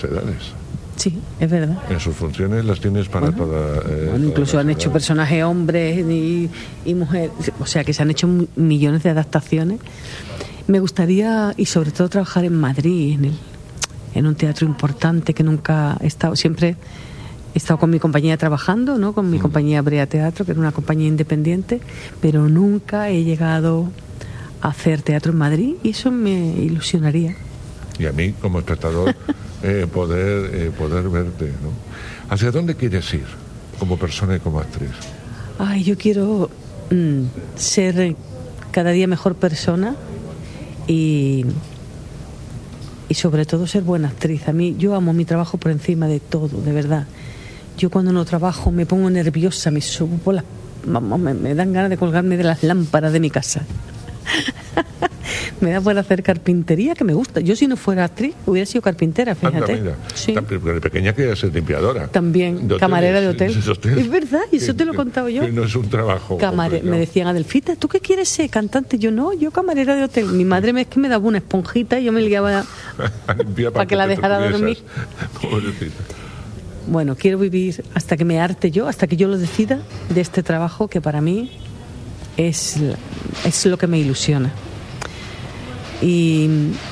edades. Sí, es verdad. En sus funciones las tienes para toda... incluso han hecho personajes hombres y mujeres, o sea que se han hecho millones de adaptaciones. Me gustaría, y sobre todo, trabajar en Madrid, en un teatro importante que nunca he estado. Siempre he estado con mi compañía trabajando, ¿no? Con mi compañía Brea Teatro, que era una compañía independiente, pero nunca he llegado a hacer teatro en Madrid, y eso me ilusionaría. Y a mí, como espectador, poder verte, ¿no? ¿Hacia dónde quieres ir como persona y como actriz? Ay, yo quiero ser cada día mejor persona y sobre todo ser buena actriz. A mí, yo amo mi trabajo por encima de todo, de verdad. Yo cuando no trabajo me pongo nerviosa, me subo por las... me dan ganas de colgarme de las lámparas de mi casa. Me da por hacer carpintería, que me gusta. Yo, si no fuera actriz, hubiera sido carpintera, fíjate. Anda, sí. De pequeña quería ser limpiadora. También, de camarera de hotel. Hotel. Es verdad, y eso te lo he contado yo. No es un trabajo. Me decían, Adelfita, ¿tú qué quieres ser? ¿Cantante? Yo no, yo camarera de hotel. Mi madre es que me daba una esponjita y yo me liaba para que la dejara dormir. Bueno, quiero vivir hasta que me harte yo, hasta que yo lo decida, de este trabajo que para mí es lo que me ilusiona. Y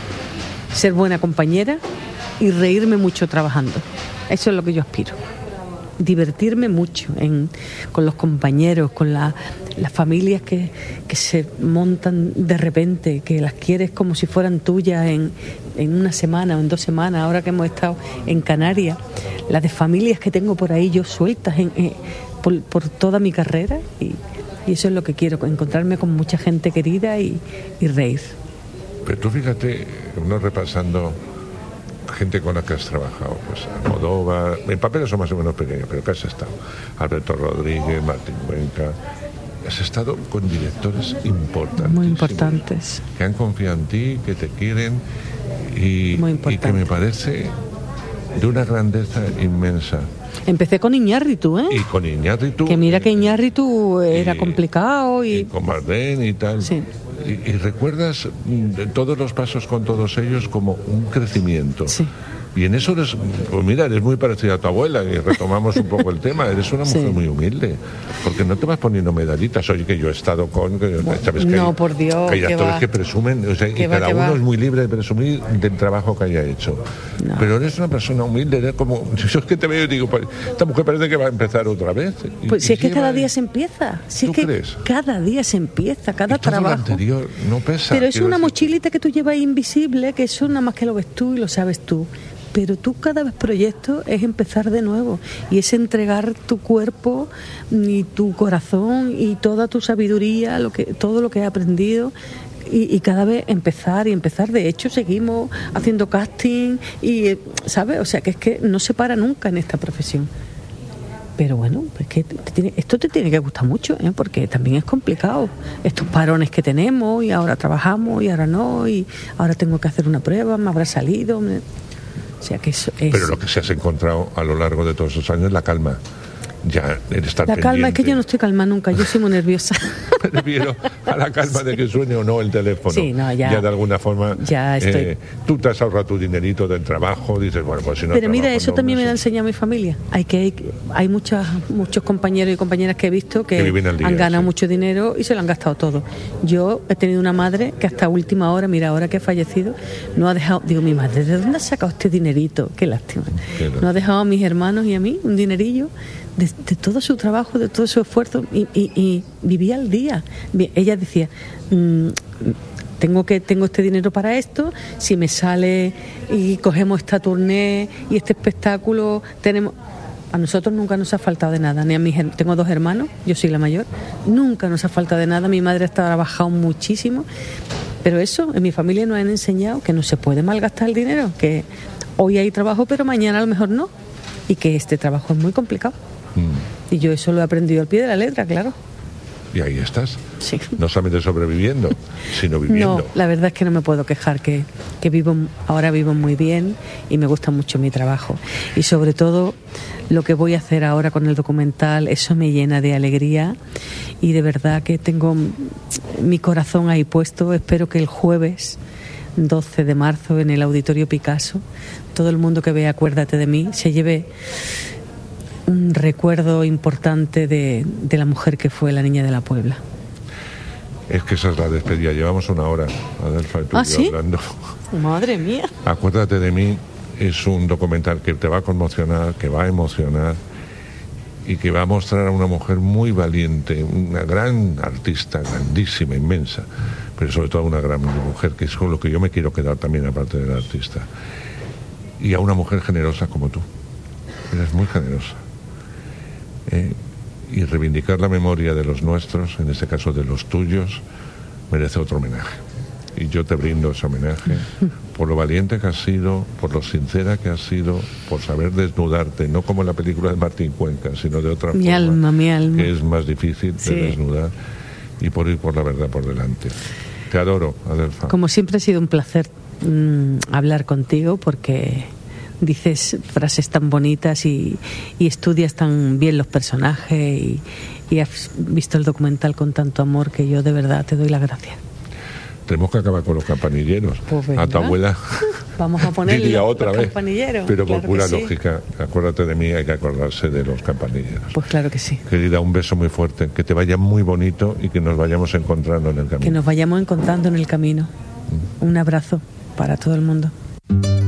ser buena compañera y reírme mucho trabajando. Eso es lo que yo aspiro. Divertirme mucho con los compañeros, con las familias que se montan de repente, que las quieres como si fueran tuyas en una semana o en 2 semanas, ahora que hemos estado en Canarias. Las de familias que tengo por ahí yo sueltas por toda mi carrera, y eso es lo que quiero, encontrarme con mucha gente querida y reír. Pero tú fíjate, uno repasando gente con la que has trabajado, pues Almodóvar, en papeles son más o menos pequeños, pero que has estado, Alberto Rodríguez, Martín Cuenca, has estado con directores importantes. Muy importantes. Que han confiado en ti, que te quieren y que me parece de una grandeza inmensa. Empecé con Iñárritu, ¿eh? Y con Iñárritu. Que mira que Iñárritu era complicado y con Bardem y tal. Sí. Y recuerdas todos los pasos con todos ellos como un crecimiento. Sí. Y en eso pues mira, eres muy parecida a tu abuela, y retomamos un poco el tema. Eres una mujer muy humilde, porque no te vas poniendo medallitas. Oye, que yo he estado con... ¿sabes? Que no, por Dios, que hay actores que presumen, o sea, y cada uno es muy libre de presumir del trabajo que haya hecho. No. Pero eres una persona humilde, eres como... Yo es que te veo y digo, esta mujer parece que va a empezar otra vez. Pues si es que cada día se empieza. Si es que crees? Cada día se empieza, cada y todo trabajo. Lo anterior no pesa. Pero es una mochilita que tú llevas invisible, que eso nada más que lo ves tú y lo sabes tú. Pero tú, cada vez proyecto es empezar de nuevo, y es entregar tu cuerpo y tu corazón y toda tu sabiduría, todo lo que he aprendido, y cada vez empezar y empezar. De hecho, seguimos haciendo casting y, ¿sabes? O sea, que es que no se para nunca en esta profesión. Pero bueno, es que esto te tiene que gustar mucho, ¿eh? Porque también es complicado. Estos parones que tenemos, y ahora trabajamos y ahora no, y ahora tengo que hacer una prueba, me habrá salido... O sea que eso es... Pero lo que se has encontrado a lo largo de todos esos años es la calma. Ya, el estar la calma, pendiente. es que yo no estoy calma nunca, yo soy muy nerviosa. Me refiero a la calma de que suene o no el teléfono. Sí, no, ya de alguna forma. Ya estoy. Tú te has ahorrado tu dinerito del trabajo, dices, bueno, pues si no. Pero mira, trabajo, eso no, también no me lo ha sé. enseñado mi familia. Hay muchos compañeros y compañeras que he visto que han ganado mucho dinero y se lo han gastado todo. Yo he tenido una madre que hasta última hora, mira, ahora que ha fallecido, no ha dejado. Digo, mi madre, ¿de dónde ha sacado este dinerito? Qué lástima. No ha dejado a mis hermanos y a mí un dinerillo de todo su trabajo, de todo su esfuerzo, y vivía al día. Ella decía, tengo este dinero para esto, si me sale y cogemos esta tournée y este espectáculo, tenemos... A nosotros nunca nos ha faltado de nada, ni a tengo 2 hermanos, yo soy la mayor, nunca nos ha faltado de nada. Mi madre ha trabajado muchísimo, pero eso, en mi familia nos han enseñado que no se puede malgastar el dinero, que hoy hay trabajo pero mañana a lo mejor no, y que este trabajo es muy complicado. Y yo eso lo he aprendido al pie de la letra, claro. Y ahí estás. Sí. No solamente sobreviviendo, sino viviendo. No, la verdad es que no me puedo quejar, que ahora vivo muy bien y me gusta mucho mi trabajo. Y sobre todo lo que voy a hacer ahora con el documental, eso me llena de alegría, y de verdad que tengo mi corazón ahí puesto. Espero que el jueves 12 de marzo en el Auditorio Picasso, todo el mundo que vea Acuérdate de mí se lleve un recuerdo importante de la mujer que fue la Niña de la Puebla. Es que esa es la despedida. Llevamos una hora, Adelfa, y tú y yo ¿sí? hablando. Madre mía. Acuérdate de mí es un documental que te va a conmocionar, que va a emocionar y que va a mostrar a una mujer muy valiente, una gran artista, grandísima, inmensa, pero sobre todo una gran mujer, que es con lo que yo me quiero quedar también, aparte de la artista. Y a una mujer generosa como tú. Eres muy generosa. Y reivindicar la memoria de los nuestros, en este caso de los tuyos, merece otro homenaje. Y yo te brindo ese homenaje por lo valiente que has sido, por lo sincera que has sido, por saber desnudarte, no como en la película de Martín Cuenca, sino de otra forma, mi alma, que es más difícil de desnudar, y por ir por la verdad por delante. Te adoro, Adelfa. Como siempre ha sido un placer hablar contigo, porque dices frases tan bonitas y estudias tan bien los personajes y has visto el documental con tanto amor, que yo de verdad te doy las gracias. Tenemos que acabar con los campanilleros. Pues a tu abuela vamos a poner otra vez, pero por pura sí. lógica, acuérdate de mí, hay que acordarse de los campanilleros. Pues claro que sí. Querida, un beso muy fuerte, que te vaya muy bonito y que nos vayamos encontrando en el camino. Que nos vayamos encontrando en el camino. Un abrazo para todo el mundo.